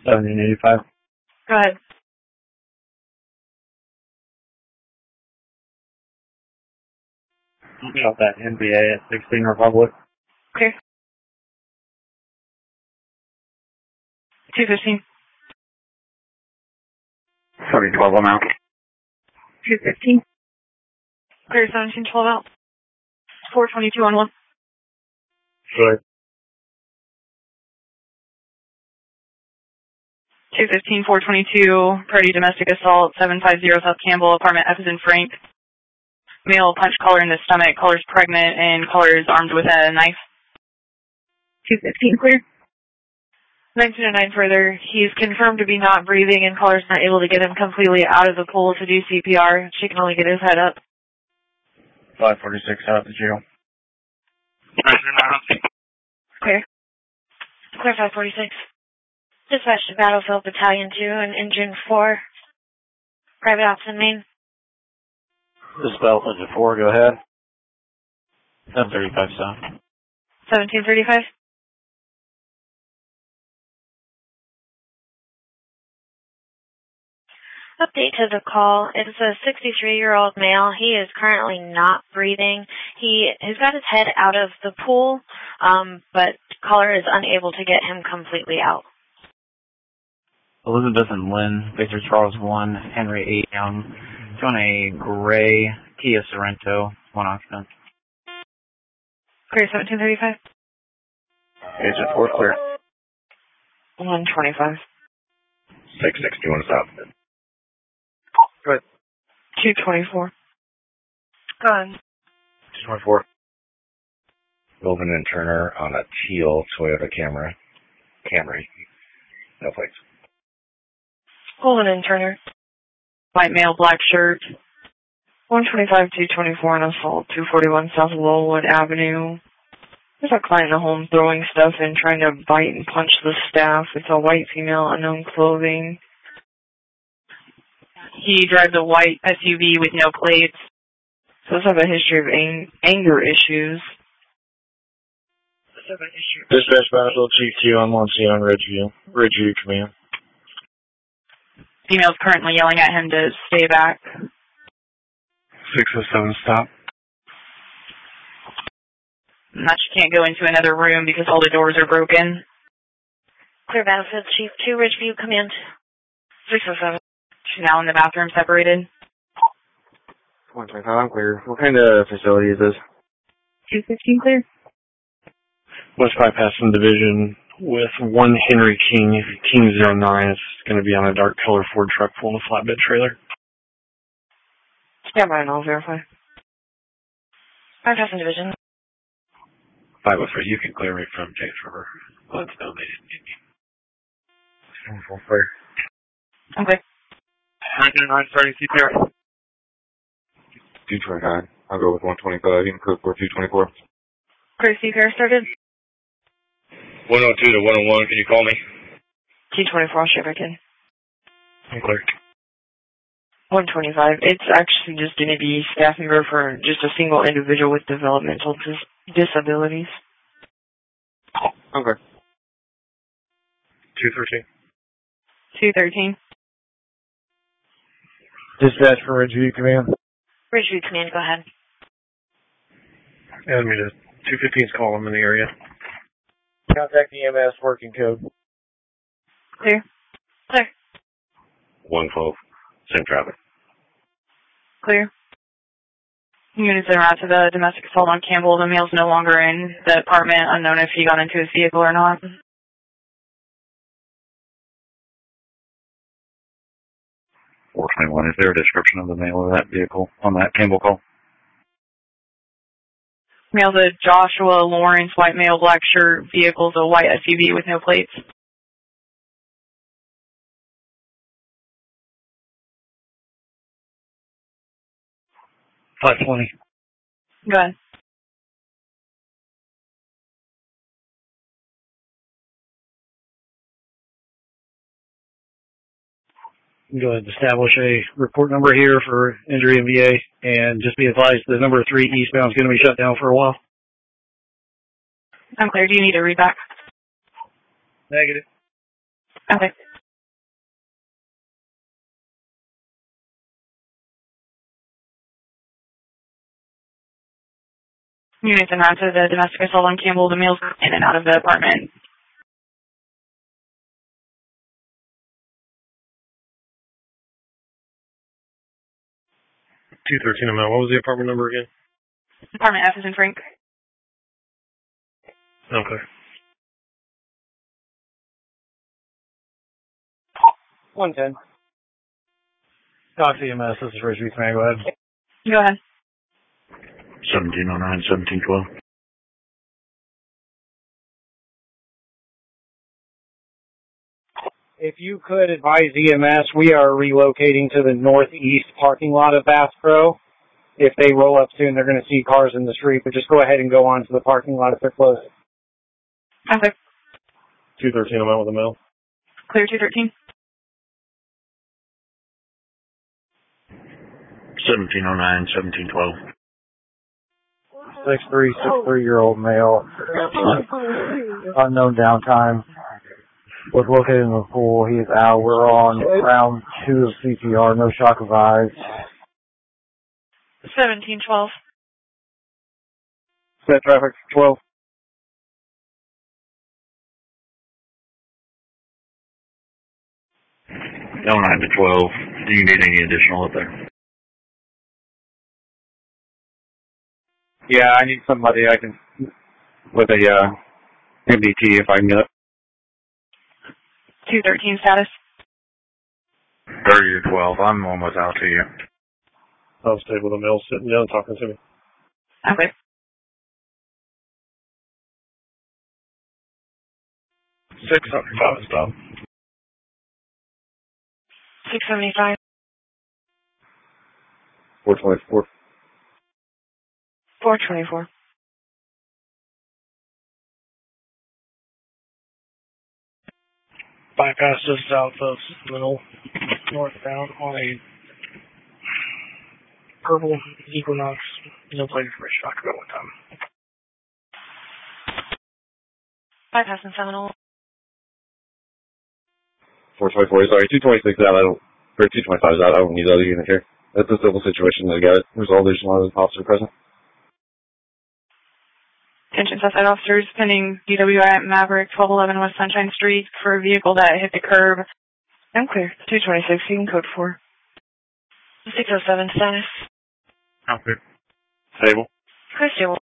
1785. Go ahead. Shot that NBA at 16 Republic. Clear. 215. 1712 I'm out. 215. Clear 1712 out. 422 on 1. Good. 215, 422, Purdy domestic assault, 750 South Campbell, apartment F is in Frank. Male punch caller in the stomach, caller's pregnant, and caller is armed with a knife. 215 clear. 1909 further, he's confirmed to be not breathing and caller's not able to get him completely out of the pool to do CPR. She can only get his head up. 546 out of the jail. Clear. Clear 546. Dispatch to Battlefield Battalion 2 and Engine 4. Private Ops in Maine. This is Battlefield 4, go ahead. 735 stop. 1735. Update to the call. It's a 63-year-old male. He is currently not breathing. He has got his head out of the pool, but caller is unable to get him completely out. Elizabeth and Lynn, Victor Charles 1, Henry 8 Young, doing a gray Kia Sorento, 1 occupant. Clear 1735. Agent 4 clear. 125. 661 stop. Good. 224. Go on. 224. Golden and Turner on a teal Toyota Camry. No plates. Golden and Turner. White male, black shirt. 125, 224 on assault, 241 South Lowellwood Avenue. There's a client in the home throwing stuff and trying to bite and punch the staff. It's a white female, unknown clothing. He drives a white SUV with no plates. So let's have a history of anger issues. Dispatch Battlefield Chief 2 on Monsignor on Ridgeview Command. Female's currently yelling at him to stay back. 607 stop. Now she can't go into another room because all the doors are broken. Clear Battlefield Chief 2, Ridgeview Command. 607. She's now in the bathroom separated. 125, I'm clear. What kind of facility is this? 215 clear. West Bypassing Division with 1 Henry King 09. It's going to be on a dark color Ford truck pulling a flatbed trailer. Stand by and I'll verify. Bypassing Division. 503, you can clear me from James River. Well, it's no, they didn't get me. Full clear. Okay. 909 starting CPR. 229. I'll go with 125. You can code for 224. Clear CPR started. 102 to 101, can you call me? 224, I'll share back in. I'm clear. 125. It's actually just going to be staff member for just a single individual with developmental disabilities. Okay. 213. 213. Dispatch for Ridgeview Command. Ridgeview Command, go ahead. Add me to 215's call. I'm in the area. Contact EMS working code. Clear. Clear. 112. Same traffic. Clear. Units en route to the domestic assault on Campbell. The male's no longer in the apartment. Unknown if he got into his vehicle or not. 421. Is there a description of the male of that vehicle on that Campbell call? Male's a Joshua Lawrence, white male, black shirt. Vehicle's a white SUV with no plates. 520. Go ahead. Go ahead and establish a report number here for injury and VA, and just be advised the number 3 eastbound is going to be shut down for a while. I'm clear. Do you need a read back? Negative. Okay. Units en route to the domestic assault on Campbell. The male's in and out of the apartment. 213 a male. What was the apartment number again? Apartment F is in Frank. Okay. 110. Doc EMS, this is Rich Beachman. Go ahead. Go ahead. 1709, 1712. If you could advise EMS, we are relocating to the northeast parking lot of Bass Pro. If they roll up soon, they're going to see cars in the street, but just go ahead and go on to the parking lot if they're close. Okay. 213 a male with a male. Clear 213. 1709, 1712. 63-year-old male. Unknown downtime. Was located in the pool. He is out. We're on round 2 of CPR. No shock advised. 1712. Set traffic 12. 09 to 12. Do you need any additional up there? Yeah, I need somebody I can with a MDT if I can get it. 213 status. 30 to 12. I'm almost out to you. I'll stay with a male sitting down talking to me. Okay. 675 stop. 675. 424. 424. Bypass just south of Middle, northbound on a purple Equinox. No plate for a shock about one time. Bypass in Seminole. 424. Sorry, 226 out. Or 225 is out. I don't need the other unit here. That's a civil situation. They got it resolved. There's one other officer present. Attention suspect officers pending DWI at Maverick, 1211 West Sunshine Street for a vehicle that hit the curb. I'm clear. 226, you can code 4. 607 status. Okay. Stable. Chris,